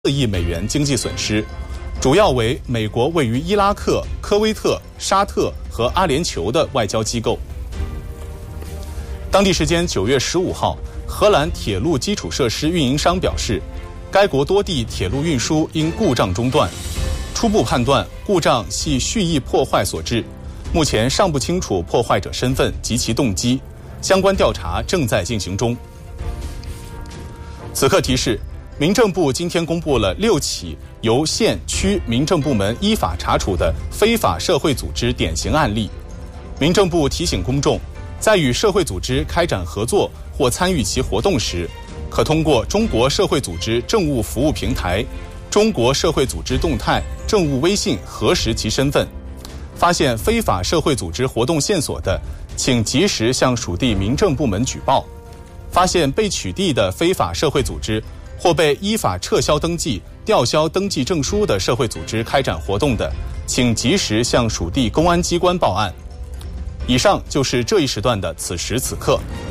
4亿美元经济损失，主要为美国位于伊拉克、科威特、沙特和阿联酋的外交机构。当地时间9月15号，荷兰铁路基础设施运营商表示，该国多地铁路运输因故障中断，初步判断故障系蓄意破坏所致，目前尚不清楚破坏者身份及其动机，相关调查正在进行中。此刻提示，民政部今天公布了6起由县区民政部门依法查处的非法社会组织典型案例。民政部提醒公众，在与社会组织开展合作或参与其活动时，可通过中国社会组织政务服务平台、中国社会组织动态政务微信核实其身份。发现非法社会组织活动线索的，请及时向属地民政部门举报。发现被取缔的非法社会组织或被依法撤销登记、吊销登记证书的社会组织开展活动的，请及时向属地公安机关报案。以上就是这一时段的此时此刻。